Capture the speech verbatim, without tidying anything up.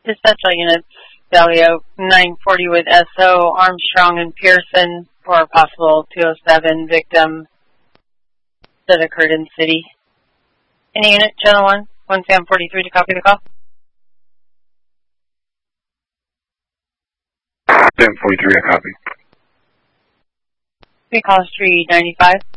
Dispatch unit, Valley Oak, nine forty with S O, Armstrong and Pearson for a possible two oh seven victim that occurred in the city. Any unit, Channel one, one Sam forty-three to copy the call. Sam forty-three, I copy. Recall Street ninety-five.